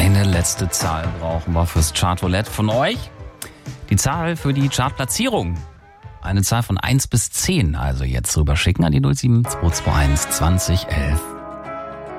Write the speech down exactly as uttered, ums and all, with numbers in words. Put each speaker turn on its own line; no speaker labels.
Eine letzte Zahl brauchen wir fürs Chartroulette von euch. Die Zahl für die Chartplatzierung. Eine Zahl von eins bis zehn, also jetzt rüberschicken an die null sieben zwei zwei eins zwanzig elf